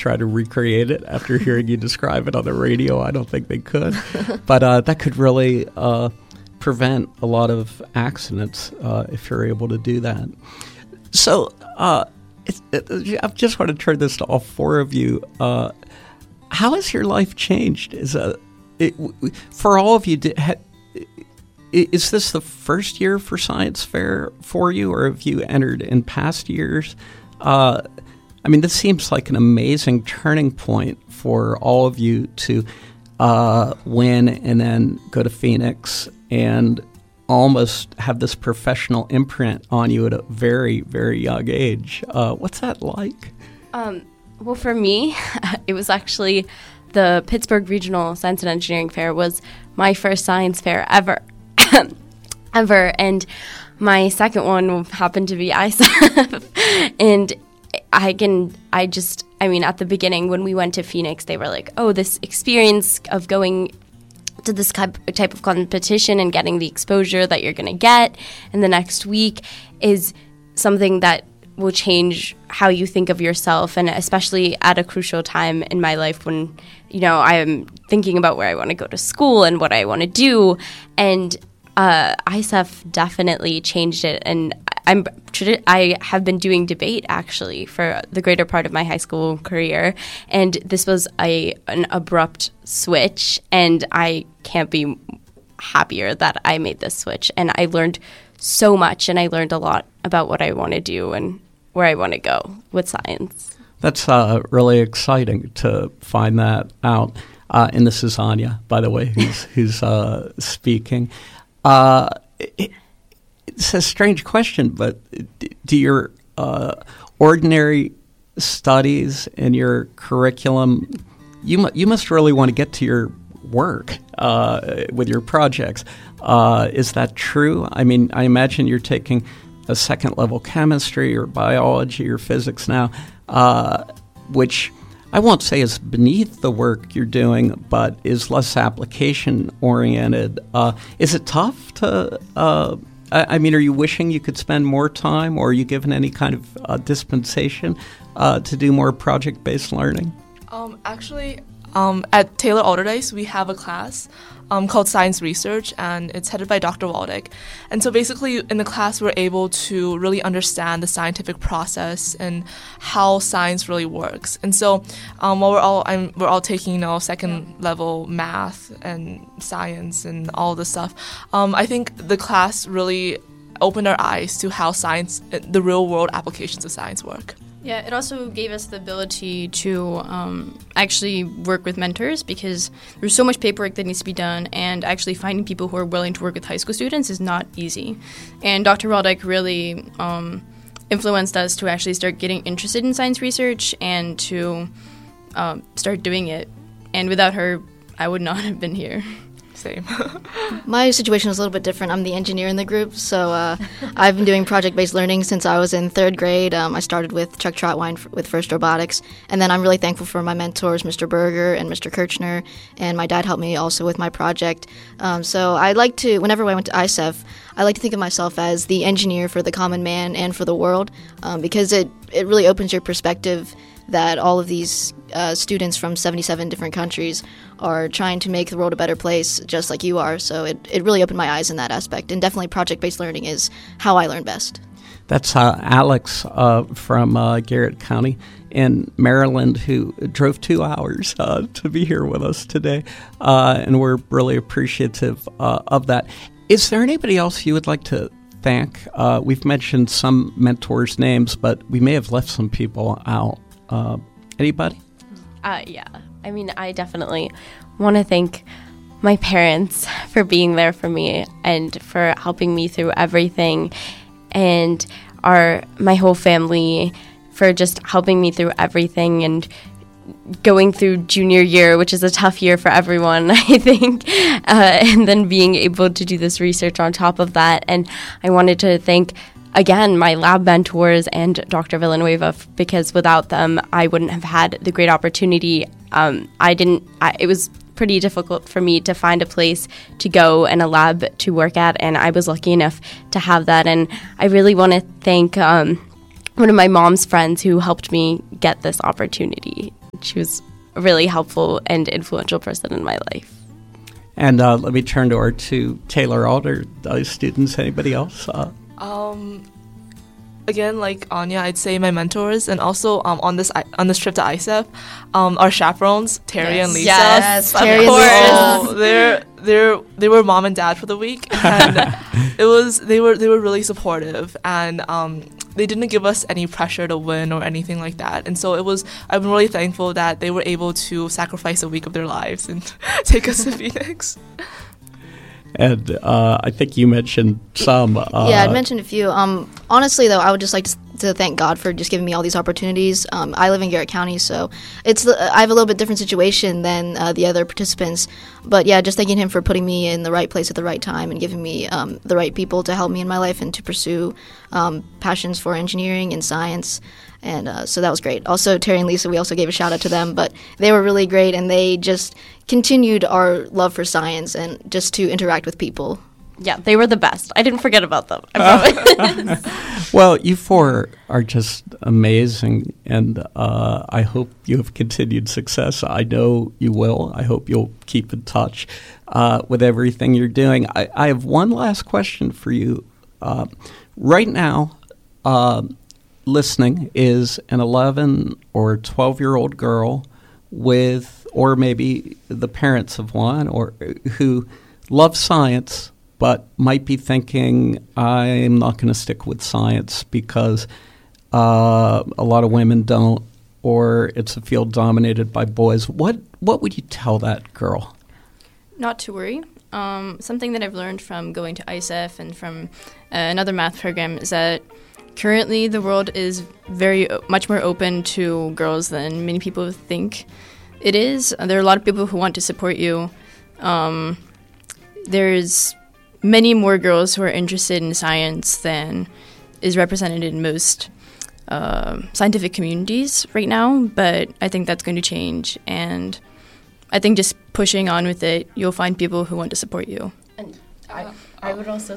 try to recreate it after hearing you describe it on the radio. I don't think they could. But that could really prevent a lot of accidents if you're able to do that. So I just want to turn this to all four of you. How has your life changed? For all of you, is this the first year for Science Fair for you, or have you entered in past years? This seems like an amazing turning point for all of you to win and then go to Phoenix and almost have this professional imprint on you at a very, very young age. What's that like? Well, for me, it was actually the Pittsburgh Regional Science and Engineering Fair was my first science fair ever. And my second one happened to be ISEF. And at the beginning when we went to Phoenix, they were like, oh, this experience of going to this type of competition and getting the exposure that you're going to get in the next week is something that will change how you think of yourself, and especially at a crucial time in my life when, I am thinking about where I want to go to school and what I want to do. And ISEF definitely changed it, and I have been doing debate actually for the greater part of my high school career, and this was an abrupt switch, and I can't be happier that I made this switch. And I learned so much, and I learned a lot about what I want to do and where I want to go with science. That's really exciting to find that out. And this is Anya, by the way, who's speaking. It's a strange question, but do your ordinary studies and your curriculum, you must really want to get to your work with your projects. Is that true? I imagine you're taking a second-level chemistry or biology or physics now, which I won't say is beneath the work you're doing, but is less application-oriented. Is it tough to... are you wishing you could spend more time, or are you given any kind of dispensation to do more project-based learning? At Taylor Alderdice, we have a class called Science Research, and it's headed by Dr. Waldeck. And so basically in the class, we're able to really understand the scientific process and how science really works. And so while we're all taking second level math and science and all this stuff, I think the class really opened our eyes to how science, the real world applications of science work. Yeah, it also gave us the ability to actually work with mentors, because there's so much paperwork that needs to be done, and actually finding people who are willing to work with high school students is not easy. And Dr. Waldeck really influenced us to actually start getting interested in science research and to start doing it. And without her, I would not have been here. Same. My situation is a little bit different. I'm the engineer in the group, so I've been doing project-based learning since I was in third grade. I started with Chuck Trotwine with FIRST Robotics, and then I'm really thankful for my mentors, Mr. Berger and Mr. Kirchner, and my dad helped me also with my project. So I like to, whenever I went to ISEF, I like to think of myself as the engineer for the common man and for the world, because it really opens your perspective that all of these students from 77 different countries are trying to make the world a better place just like you are. So it really opened my eyes in that aspect. And definitely project-based learning is how I learn best. That's Alex from Garrett County in Maryland, who drove 2 hours to be here with us today. And we're really appreciative of that. Is there anybody else you would like to thank? We've mentioned some mentors' names, but we may have left some people out. Anybody? Yeah. I definitely want to thank my parents for being there for me and for helping me through everything, and my whole family for just helping me through everything and going through junior year, which is a tough year for everyone, I think, and then being able to do this research on top of that. And I wanted to thank, again, my lab mentors and Dr. Villanueva, because without them, I wouldn't have had the great opportunity. It was pretty difficult for me to find a place to go and a lab to work at, and I was lucky enough to have that. And I really want to thank one of my mom's friends who helped me get this opportunity She was a really helpful and influential person in my life. And let me turn to our two Taylor Alder students. Anybody else? Again, like Anya, I'd say my mentors, and also on this trip to ISEF, our chaperones, Terry and Lisa. Yes, Terry of course. They were mom and dad for the week, and they were really supportive, and they didn't give us any pressure to win or anything like that. And so I'm really thankful that they were able to sacrifice a week of their lives and take us to Phoenix. And I think you mentioned some. Yeah, I'd mentioned a few. Honestly, though, I would just like to thank God for just giving me all these opportunities. I live in Garrett County, so I have a little bit different situation than the other participants. But yeah, just thanking Him for putting me in the right place at the right time and giving me the right people to help me in my life and to pursue passions for engineering and science. And so that was great. Also, Terry and Lisa, we also gave a shout out to them, but they were really great, and they just continued our love for science and just to interact with people. Yeah, they were the best. I didn't forget about them. I promise. Well, you four are just amazing, and I hope you have continued success. I know you will. I hope you'll keep in touch with everything you're doing. I have one last question for you. Right now, listening is an 11 or 12-year-old girl with, or maybe the parents of one, or who love science but might be thinking, I'm not going to stick with science because a lot of women don't, or it's a field dominated by boys. What would you tell that girl? Not to worry. Something that I've learned from going to ISEF and from another math program is that currently the world is much more open to girls than many people think it is. There are a lot of people who want to support you. There's many more girls who are interested in science than is represented in most scientific communities right now, but I think that's going to change, and I think just pushing on with it, you'll find people who want to support you. And I would also...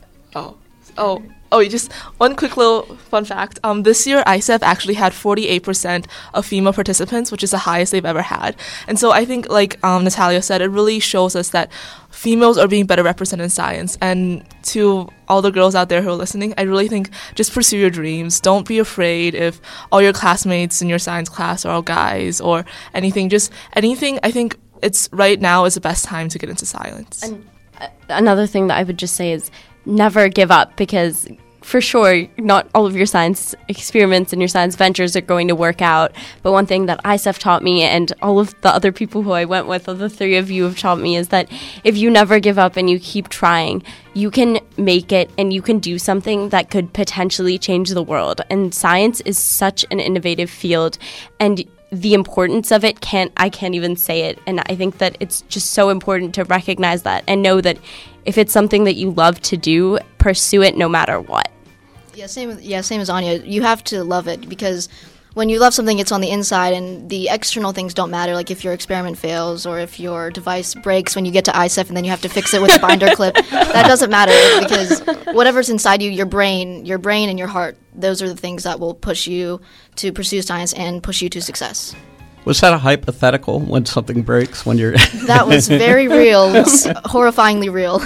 Just one quick little fun fact. This year, ISEF actually had 48% of female participants, which is the highest they've ever had. And so I think, like Natalia said, it really shows us that females are being better represented in science. And to all the girls out there who are listening, I really think just pursue your dreams. Don't be afraid if all your classmates in your science class are all guys or anything. Just anything. I think right now is the best time to get into science. And another thing that I would just say is never give up, because for sure not all of your science experiments and your science ventures are going to work out. But one thing that ISEF taught me, and all of the other people who I went with, all the three of you have taught me, is that if you never give up and you keep trying, you can make it and you can do something that could potentially change the world. And science is such an innovative field, and the importance of it I can't even say it. And I think that it's just so important to recognize that and know that if it's something that you love to do, pursue it no matter what. Same as Anya. You have to love it, because when you love something, it's on the inside, and the external things don't matter. Like if your experiment fails or if your device breaks when you get to ISEF and then you have to fix it with a binder clip, that doesn't matter, because whatever's inside you, your brain and your heart, those are the things that will push you to pursue science and push you to success. Was that a hypothetical, when something breaks when you're... That was very real. It's horrifyingly real.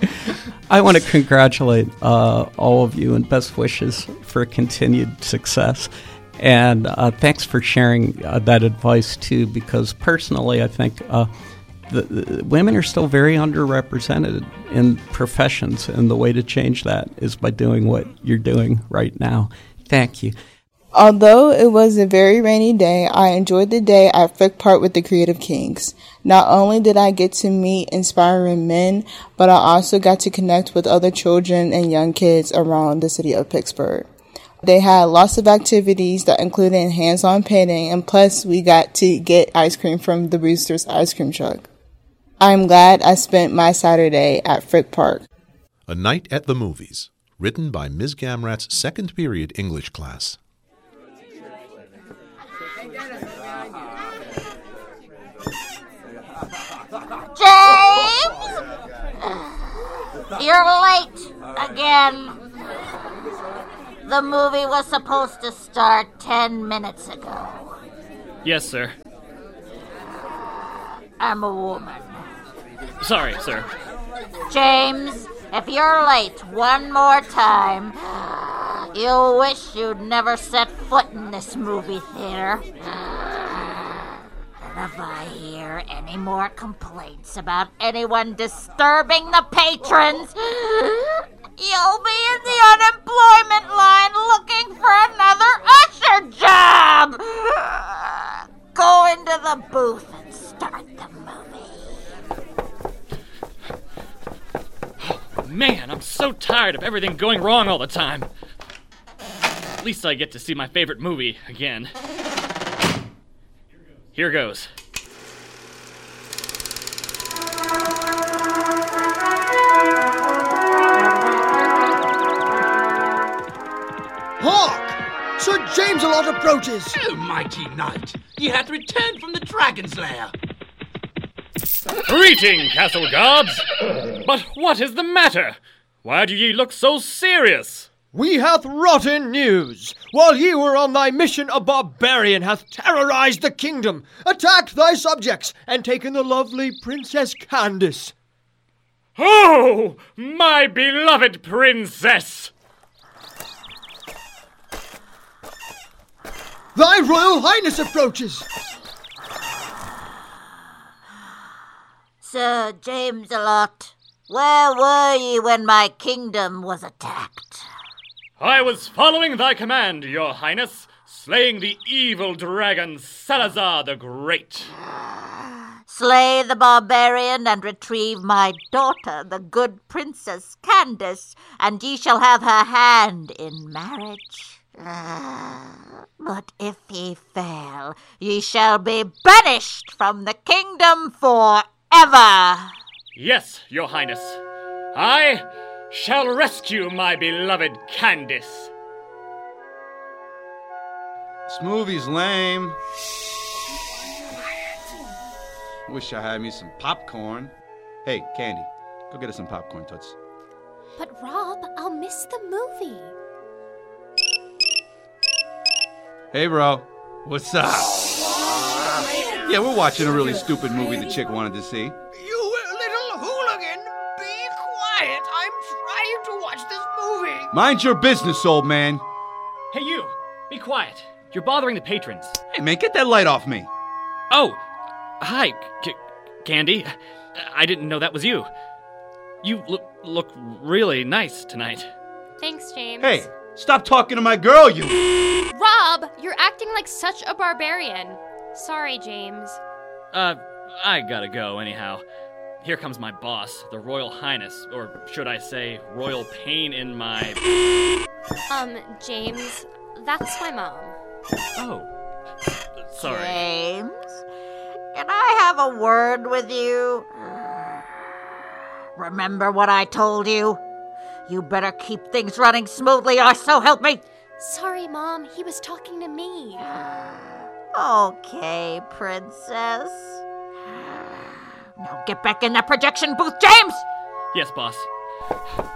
I want to congratulate all of you and best wishes for continued success. And thanks for sharing that advice, too, because personally I think the women are still very underrepresented in professions, and the way to change that is by doing what you're doing right now. Thank you. Although it was a very rainy day, I enjoyed the day at Frick Park with the Creative Kings. Not only did I get to meet inspiring men, but I also got to connect with other children and young kids around the city of Pittsburgh. They had lots of activities that included hands-on painting, and plus we got to get ice cream from the Brewster's ice cream truck. I'm glad I spent my Saturday at Frick Park. A Night at the Movies, written by Ms. Gamrat's second period English class. James! You're late again. The movie was supposed to start 10 minutes ago. Yes, sir. I'm a woman. Sorry, sir. James, if you're late one more time, you'll wish you'd never set foot in this movie theater. And if I hear any more complaints about anyone disturbing the patrons, you'll be in the unemployment line looking for another usher job. Go into the booth and start the movie. Man, I'm so tired of everything going wrong all the time. At least I get to see my favorite movie again. Here goes. Hark! Sir James-a-Lot approaches! Oh, mighty knight, ye hath returned from the dragon's lair. Greeting, castle guards! But what is the matter? Why do ye look so serious? We hath rotten news. While ye were on thy mission, a barbarian hath terrorized the kingdom, attacked thy subjects, and taken the lovely Princess Candace. Oh, my beloved princess! Thy Royal Highness approaches! Sir James-a-Lot, where were ye when my kingdom was attacked? I was following thy command, your highness, slaying the evil dragon Salazar the Great. Slay the barbarian and retrieve my daughter, the good Princess Candace, and ye shall have her hand in marriage. But if ye fail, ye shall be banished from the kingdom forever. Yes, your highness. I shall rescue my beloved Candace. This movie's lame. Wish I had me some popcorn. Hey, Candy, go get us some popcorn, Toots. But Rob, I'll miss the movie. Hey, bro. What's up? Yeah, we're watching a really stupid movie the chick wanted to see. You little hooligan! Be quiet! I'm trying to watch this movie! Mind your business, old man. Hey, you! Be quiet. You're bothering the patrons. Hey, man, get that light off me. Oh, hi, Candy. I didn't know that was you. You look really nice tonight. Thanks, James. Hey, stop talking to my girl, you... Rob, you're acting like such a barbarian. Sorry, James. I gotta go anyhow. Here comes my boss, the Royal Highness, or should I say, royal pain in my... James, that's my mom. Oh, sorry. James, can I have a word with you? Remember what I told you? You better keep things running smoothly, or so help me. Sorry, Mom. He was talking to me. Okay, princess. Now get back in that projection booth, James! Yes, boss.